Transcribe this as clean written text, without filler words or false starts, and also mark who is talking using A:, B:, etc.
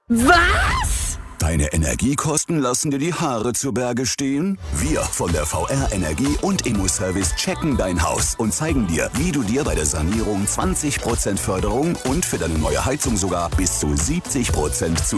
A: Was?
B: Deine Energiekosten lassen dir die Haare zu Berge stehen? Wir von der VR Energie und Immo-Service checken dein Haus und zeigen dir, wie du dir bei der Sanierung 20% Förderung und für deine neue Heizung sogar bis zu 70%